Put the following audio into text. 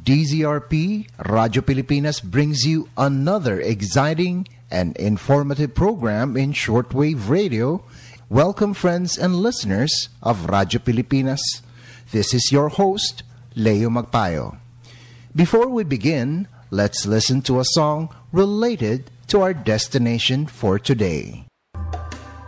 DZRP Radyo Pilipinas brings you another exciting and informative program in shortwave radio. Welcome, friends and listeners of Radyo Pilipinas. This is your host, Leo Magpayo. Before we begin, let's listen to a song related to our destination for today.